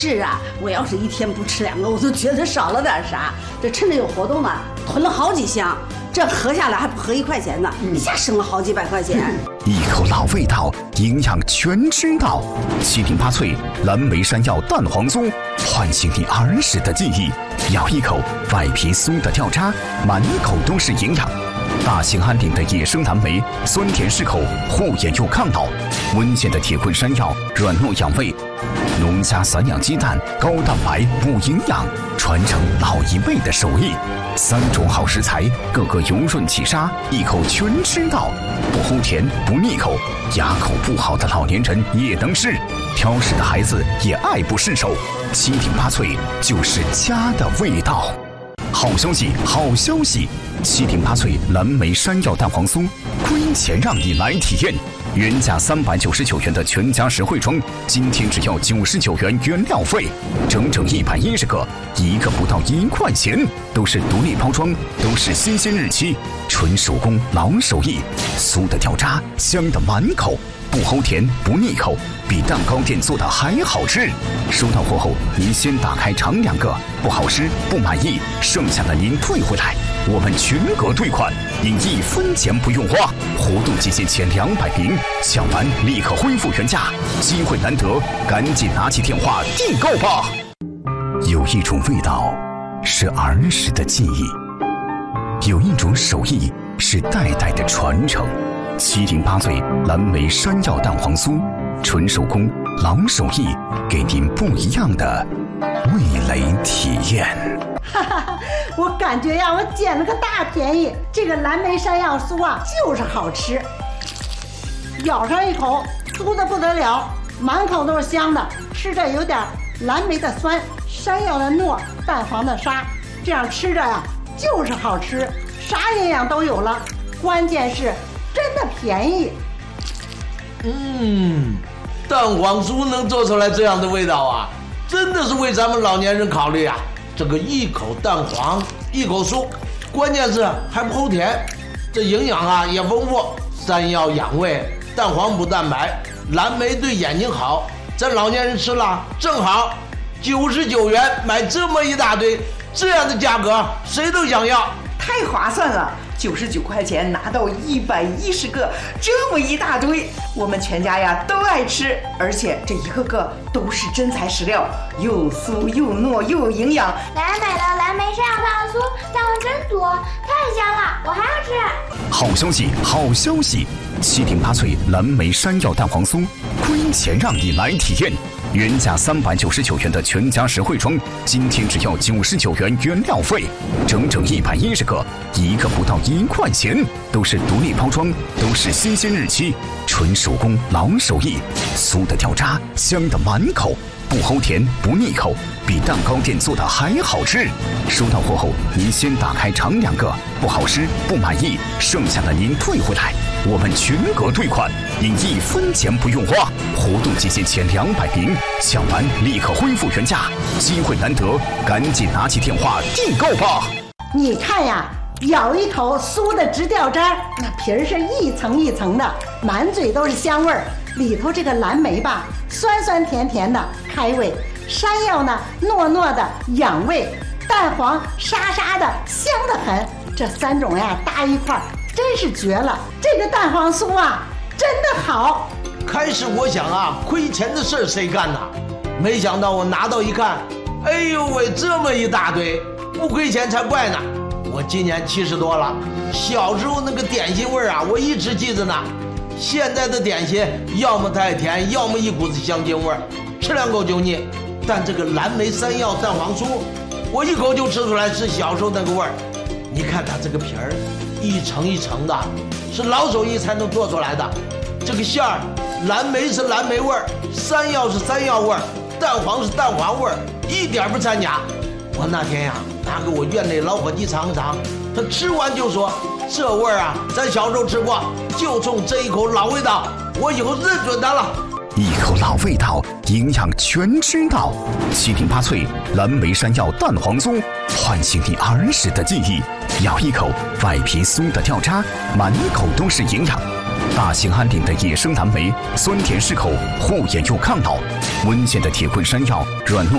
是啊，我要是一天不吃2个，我都觉得少了点啥。这趁着有活动呢，囤了好几箱，这合下来还不合1块钱呢，一下省了好几百块钱。 一口老味道，营养全知道。7品8脆蓝莓山药蛋黄酥，唤醒你儿时的记忆。咬一口，外皮酥的掉渣，满口都是营养。大兴安岭的野生蓝莓，酸甜适口，护眼又抗老。温县的铁棍山药，软糯养胃。农家散养鸡蛋，高蛋白补营养，传承老一辈的手艺。3种好食材，个个油润起沙，一口全吃到，不齁甜不腻口，牙口不好的老年人也能吃，挑食的孩子也爱不释手。7品8脆就是家的味道。好消息，好消息！7品8脆蓝莓山药蛋黄酥，亏钱让你来体验。原价399元的全家实惠装，今天只要99元原料费，整整110个，一个不到1块钱，都是独立包装，都是新鲜日期，纯手工老手艺，酥的掉渣，香的满口，不齁甜不腻口，比蛋糕店做的还好吃。收到货后，您先打开尝2个，不好吃不满意，剩下的您退回来，我们全额退款，您1分钱不用花。活动期间前200名，抢完立刻恢复原价，机会难得，赶紧拿起电话订购吧。有一种味道是儿时的记忆，有一种手艺是代代的传承。7品8脆蓝莓山药蛋黄酥，纯手工老手艺，给您不一样的味蕾体验。 哈哈，我感觉呀，我捡了个大便宜。这个蓝莓山药酥啊，就是好吃，咬上一口，酥的不得了，满口都是香的，吃着有点蓝莓的酸，山药的糯，蛋黄的沙，这样吃着呀，就是好吃，啥营养都有了，关键是真的便宜。 蛋黄酥能做出来这样的味道啊，真的是为咱们老年人考虑啊。这个一口蛋黄一口酥，关键是还不齁甜，这营养啊也丰富。山药养胃，蛋黄补蛋白，蓝莓对眼睛好，咱老年人吃了正好。99元买这么一大堆，这样的价格谁都想要， 太划算了！99块钱拿到110个，这么一大堆，我们全家呀都爱吃，而且这一个个都是真材实料，又酥又糯又有营养。 奶奶买的蓝莓山药蛋黄酥，蛋黄真多，太香了，我还要吃。 好消息，好消息！7品8脆蓝莓山药蛋黄酥，亏钱让你来体验。原价399元的全家实惠装，今天只要99元原料费，整整110个，一个不到1块钱，都是独立包装，都是新鲜日期，纯手工老手艺，酥的掉渣，香的满口，不齁甜不腻口，比蛋糕店做的还好吃。收到货后，您先打开尝2个，不好吃不满意，剩下的您退回来，我们全额退款，您1分钱不用花。活动期间前200名，抢完立刻恢复原价，机会难得，赶紧拿起电话订购吧。 你看呀，咬一口酥的直掉渣，那皮儿是一层一层的，满嘴都是香味儿。里头这个蓝莓吧，酸酸甜甜的开胃，山药呢糯糯的养胃，蛋黄沙沙的香得很。这3种呀搭一块儿，真是绝了。这个蛋黄酥啊，真的好。 开始我想啊，亏钱的事儿谁干呐？没想到我拿到一看，哎呦喂，这么一大堆，不亏钱才怪呢。我今年70多了，小时候那个点心味儿啊，我一直记着呢。现在的点心要么太甜，要么一股子香精味儿，吃2口就腻。但这个蓝莓山药蛋黄酥，我一口就吃出来是小时候那个味儿。你看它这个皮儿，一层一层的，是老手艺才能做出来的。这个馅儿，蓝莓是蓝莓味儿，山药是山药味儿，蛋黄是蛋黄味儿，一点不掺假。我那天呀，拿给我院内老伙计尝尝，他吃完就说：“这味儿啊，咱小时候吃过，就冲这一口老味道，我以后认准它了。” 一口老味道，营养全知道。7品8脆蓝莓山药蛋黄酥，唤醒你儿时的记忆。咬一口，外皮酥的掉渣，满口都是营养。大兴安岭的野生蓝莓，酸甜适口，护眼又抗老。温县的铁棍山药，软糯